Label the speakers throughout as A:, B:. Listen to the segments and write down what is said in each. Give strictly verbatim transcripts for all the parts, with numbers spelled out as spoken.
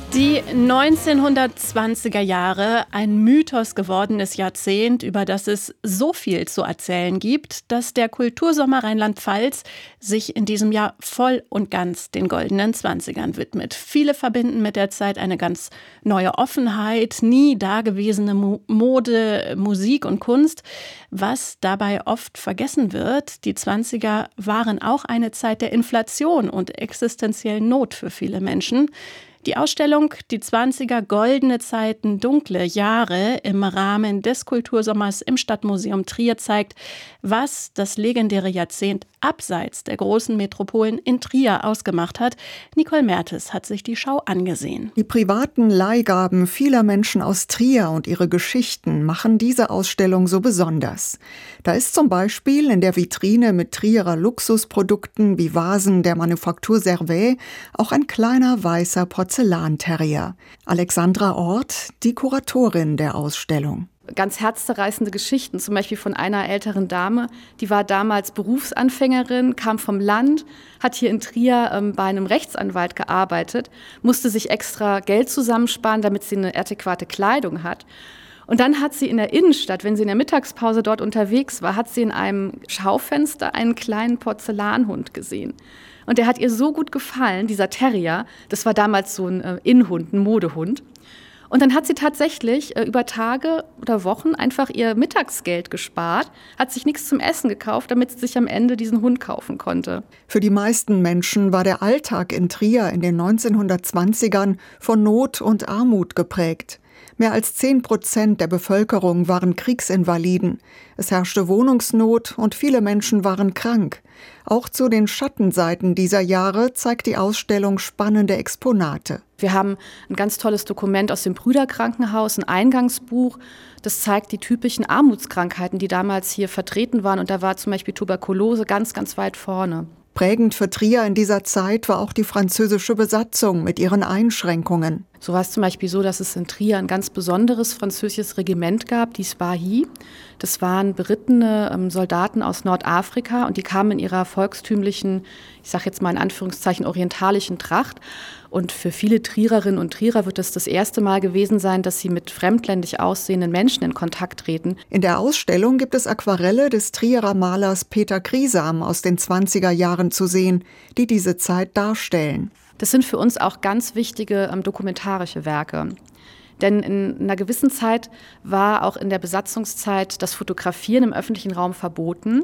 A: Die neunzehnhundertzwanziger Jahre, ein Mythos gewordenes Jahrzehnt, über das es so viel zu erzählen gibt, dass der Kultursommer Rheinland-Pfalz sich in diesem Jahr voll und ganz den goldenen Zwanzigern widmet. Viele verbinden mit der Zeit eine ganz neue Offenheit, nie dagewesene Mo- Mode, Musik und Kunst. Was dabei oft vergessen wird, die Zwanziger waren auch eine Zeit der Inflation und existenziellen Not für viele Menschen. Die Ausstellung Die Zwanziger Goldene Zeiten, dunkle Jahre im Rahmen des Kultursommers im Stadtmuseum Trier zeigt, was das legendäre Jahrzehnt abseits der großen Metropolen in Trier ausgemacht hat. Nicole Mertes hat sich die Schau angesehen.
B: Die privaten Leihgaben vieler Menschen aus Trier und ihre Geschichten machen diese Ausstellung so besonders. Da ist zum Beispiel in der Vitrine mit Trierer Luxusprodukten wie Vasen der Manufaktur Servet auch ein kleiner weißer Porzellanterrier. Alexandra Ort, die Kuratorin der Ausstellung.
C: Ganz herzzerreißende Geschichten, zum Beispiel von einer älteren Dame, die war damals Berufsanfängerin, kam vom Land, hat hier in Trier ähm, bei einem Rechtsanwalt gearbeitet, musste sich extra Geld zusammensparen, damit sie eine adäquate Kleidung hat. Und dann hat sie in der Innenstadt, wenn sie in der Mittagspause dort unterwegs war, hat sie in einem Schaufenster einen kleinen Porzellanhund gesehen. Und der hat ihr so gut gefallen, dieser Terrier, das war damals so ein äh, Innenhund, ein Modehund. Und dann hat sie tatsächlich äh, über Tage oder Wochen einfach ihr Mittagsgeld gespart, hat sich nichts zum Essen gekauft, damit sie sich am Ende diesen Hund kaufen konnte.
B: Für die meisten Menschen war der Alltag in Trier in den neunzehnhundertzwanzigern von Not und Armut geprägt. Mehr als zehn Prozent der Bevölkerung waren Kriegsinvaliden. Es herrschte Wohnungsnot und viele Menschen waren krank. Auch zu den Schattenseiten dieser Jahre zeigt die Ausstellung spannende Exponate.
C: Wir haben ein ganz tolles Dokument aus dem Brüderkrankenhaus, ein Eingangsbuch. Das zeigt die typischen Armutskrankheiten, die damals hier vertreten waren. Und da war zum Beispiel Tuberkulose ganz, ganz weit vorne.
B: Prägend für Trier in dieser Zeit war auch die französische Besatzung mit ihren Einschränkungen.
C: So war es zum Beispiel so, dass es in Trier ein ganz besonderes französisches Regiment gab, die Spahi. Das waren berittene ähm, Soldaten aus Nordafrika und die kamen in ihrer volkstümlichen, ich sage jetzt mal in Anführungszeichen, orientalischen Tracht. Und für viele Triererinnen und Trierer wird es das, das erste Mal gewesen sein, dass sie mit fremdländisch aussehenden Menschen in Kontakt treten.
B: In der Ausstellung gibt es Aquarelle des Trierer Malers Peter Griesam aus den zwanziger Jahren zu sehen, die diese Zeit darstellen.
C: Das sind für uns auch ganz wichtige ähm, dokumentarische Werke. Denn in einer gewissen Zeit war auch in der Besatzungszeit das Fotografieren im öffentlichen Raum verboten.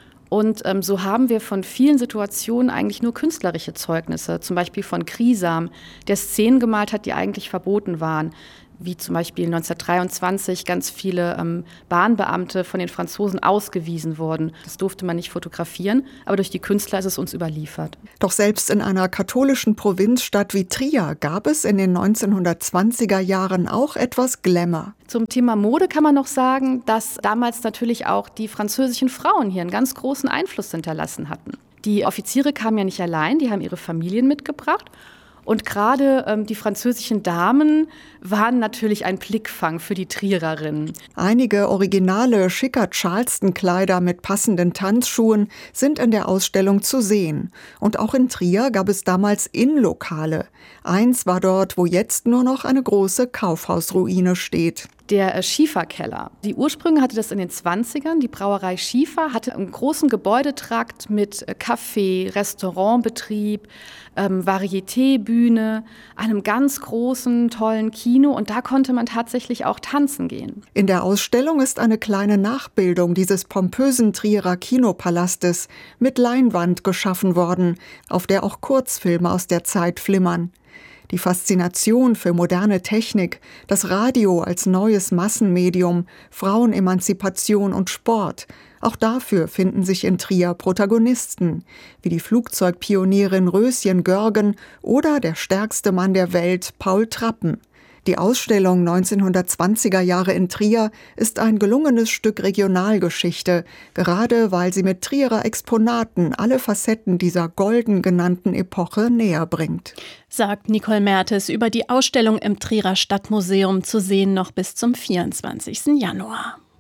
C: Und ähm, so haben wir von vielen Situationen eigentlich nur künstlerische Zeugnisse, zum Beispiel von Griesam, der Szenen gemalt hat, die eigentlich verboten waren. Wie zum Beispiel neunzehnhundertdreiundzwanzig ganz viele ähm, Bahnbeamte von den Franzosen ausgewiesen wurden. Das durfte man nicht fotografieren, aber durch die Künstler ist es uns überliefert.
B: Doch selbst in einer katholischen Provinzstadt wie Trier gab es in den neunzehnhundertzwanziger Jahren auch etwas Glamour.
C: Zum Thema Mode kann man noch sagen, dass damals natürlich auch die französischen Frauen hier einen ganz großen Einfluss hinterlassen hatten. Die Offiziere kamen ja nicht allein, die haben ihre Familien mitgebracht. Und gerade ähm, die französischen Damen waren natürlich ein Blickfang für die Triererinnen.
B: Einige originale, schicker Charleston-Kleider mit passenden Tanzschuhen sind in der Ausstellung zu sehen. Und auch in Trier gab es damals Innenlokale. Eins war dort, wo jetzt nur noch eine große Kaufhausruine steht.
C: Der äh, Schieferkeller. Die Ursprünge hatte das in den zwanzigern. Die Brauerei Schiefer hatte einen großen Gebäudetrakt mit äh, Café, Restaurantbetrieb, ähm, Varieté-Bühne, einem ganz großen, tollen Kino. Und da konnte man tatsächlich auch tanzen gehen.
B: In der Ausstellung ist eine kleine Nachbildung dieses pompösen Trierer Kinopalastes mit Leinwand geschaffen worden, auf der auch Kurzfilme aus der Zeit flimmern. Die Faszination für moderne Technik, das Radio als neues Massenmedium, Frauenemanzipation und Sport. Auch dafür finden sich in Trier Protagonisten, wie die Flugzeugpionierin Röschen Görgen oder der stärkste Mann der Welt, Paul Trappen. Die Ausstellung neunzehnhundertzwanziger Jahre in Trier ist ein gelungenes Stück Regionalgeschichte, gerade weil sie mit Trierer Exponaten alle Facetten dieser golden genannten Epoche näher bringt.
A: Sagt Nicole Mertes über die Ausstellung im Trierer Stadtmuseum, zu sehen noch bis zum vierundzwanzigsten Januar.